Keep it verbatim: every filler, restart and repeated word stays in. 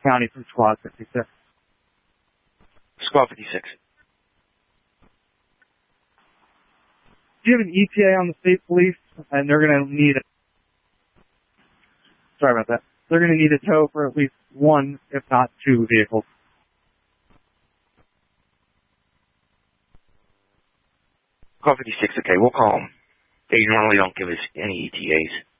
County from Squad fifty-six. Squad fifty-six. Do you have an E T A on the state police? And they're going to need it. Sorry about that. They're going to need a tow for at least one, if not two, vehicles. Squad fifty-six, okay, we'll call them. They normally don't give us any E T As.